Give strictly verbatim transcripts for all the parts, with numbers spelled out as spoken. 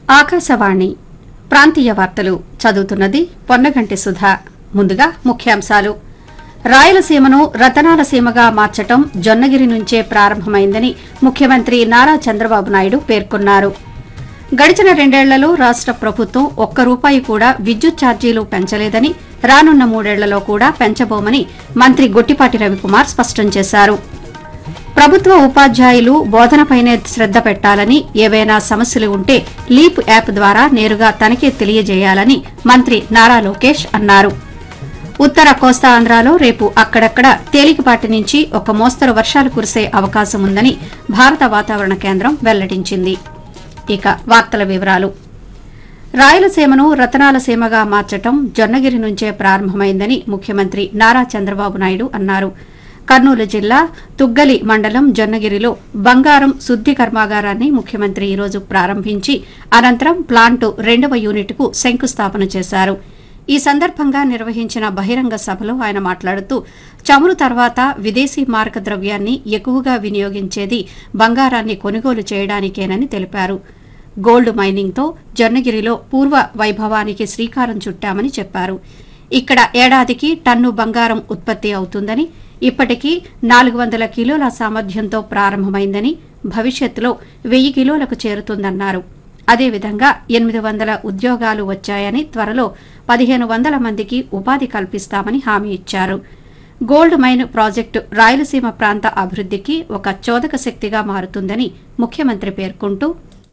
ఆకాశవాణి ప్రాంతీయ వార్తలు చదువుతున్నది పొన్నగంటి సుధా. ముందుగా ముఖ్యాంశాలు. రాయలసీమను రతనాల సీమగా మార్చటం జొన్నగిరి నుంచే ప్రారంభమైందని ముఖ్యమంత్రి నారా చంద్రబాబు నాయుడు పేర్కొన్నారు. గడిచిన రెండేళ్లలో రాష్ట ప్రభుత్వం ఒక్క రూపాయి కూడా విద్యుత్ ఛార్జీలు పెంచలేదని, రానున్న మూడేళ్లలో కూడా పెంచబోమని మంత్రి గొట్టిపాటి రవికుమార్ స్పష్టం చేశారు. ప్రభుత్వ ఉపాధ్యాయులు బోధనపైనే శ్రద్ద పెట్టాలని, ఏవైనా సమస్యలు ఉంటే లీప్ యాప్ ద్వారా నేరుగా తనకే తెలియజేయాలని మంత్రి నారా లోకేష్ అన్నారు. ఉత్తర కోస్తాంధ్రలో రేపు అక్కడక్కడ తేలికపాటి నుంచి ఒక మోస్తరు వర్షాలు కురిసే అవకాశం ఉందని భారత వాతావరణ కేంద్రం వెల్లడించింది. ఇక వార్తల వివరాలు. రాయలసీమను రతనాల సీమగా మార్చటం జొన్నగిరి నుంచే ప్రారంభమైందని ముఖ్యమంత్రి నారా చంద్రబాబు నాయుడు అన్నారు. కర్నూలు జిల్లా తుగ్గలి మండలం జొన్నగిరిలో బంగారం శుద్ది కర్మాగారాన్ని ముఖ్యమంత్రి ఈరోజు ప్రారంభించి అనంతరం ప్లాంటు రెండవ యూనిట్కు శంకుస్థాపన చేశారు. ఈ సందర్భంగా నిర్వహించిన బహిరంగ సభలో ఆయన మాట్లాడుతూ, చమురు తర్వాత విదేశీ మారక ద్రవ్యాన్ని ఎక్కువగా వినియోగించేది బంగారాన్ని కొనుగోలు చేయడానికేనని తెలిపారు. గోల్డ్ మైనింగ్తో జొన్నగిరిలో పూర్వ వైభవానికి శ్రీకారం చుట్టామని చెప్పారు. ఇక్కడ ఏడాదికి టన్ను బంగారం ఉత్పత్తి అవుతుందని, ఇప్పటికీ నాలుగు వందల కిలోల సామర్థ్యంతో ప్రారంభమైందని, భవిష్యత్తులో వెయ్యి కిలోలకు చేరుతుందన్నారు. అదేవిధంగా ఎనిమిది వందల ఉద్యోగాలు వచ్చాయని, త్వరలో పదిహేను వందల మందికి ఉపాధి కల్పిస్తామని హామీ ఇచ్చారు. గోల్డ్ మైన్ ప్రాజెక్టు రాయలసీమ ప్రాంత అభివృద్దికి ఒక చోదక శక్తిగా మారుతుందని ముఖ్యమంత్రి పేర్కొంటూ,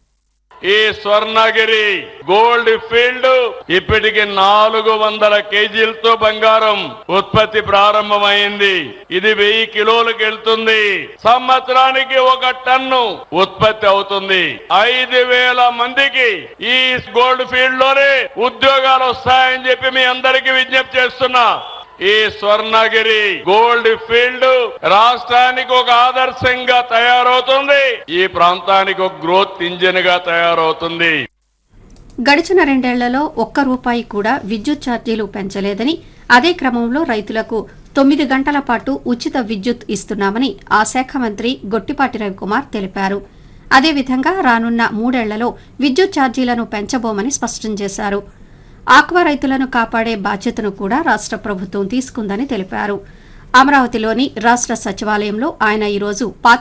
ఈ స్వర్ణగిరి గోల్డ్ ఫీల్డ్ ఇప్పటికి నాలుగు వందల కేజీలతో బంగారం ఉత్పత్తి ప్రారంభమైంది. ఇది వెయ్యి కిలోలకు వెళ్తుంది. సంవత్సరానికి ఒక టన్ను ఉత్పత్తి అవుతుంది. ఐదు వేల మందికి ఈ గోల్డ్ ఫీల్డ్ లోనే ఉద్యోగాలు వస్తాయని చెప్పి మీ అందరికీ విజ్ఞప్తి చేస్తున్నా. ఈ స్వర్ణగిరి గోల్డ్ ఫీల్డ్ రాష్ట్రానికి ఒక ఆదర్శంగా తయారవుతుంది. ఈ ప్రాంతానికి ఒక గ్రోత్ ఇంజిన్ గా తయారవుతుంది. గడిచిన రెండేళ్లలో ఒక్క రూపాయి కూడా విద్యుత్ ఛార్జీలు పెంచలేదని, అదే క్రమంలో రైతులకు తొమ్మిది గంటల పాటు ఉచిత విద్యుత్ ఇస్తున్నామని ఆ శాఖ మంత్రి గొట్టిపాటి రవికుమార్ తెలిపారు. అదేవిధంగా రానున్న మూడేళ్లలో విద్యుత్ ఛార్జీలను పెంచబోమని స్పష్టం చేశారు. ఆక్వా రైతులను కాపాడే బాధ్యతను కూడా రాష్ట ప్రభుత్వం తీసుకుందని తెలిపారు. అమరావతిలోని రాష్ట సచివాలయంలో ఆయన ఈరోజు